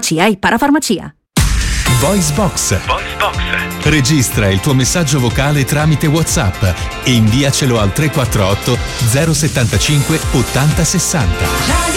Farmacia e Parafarmacia. VoiceBox. Registra il tuo messaggio vocale tramite WhatsApp e inviacelo al 348 075 80 60.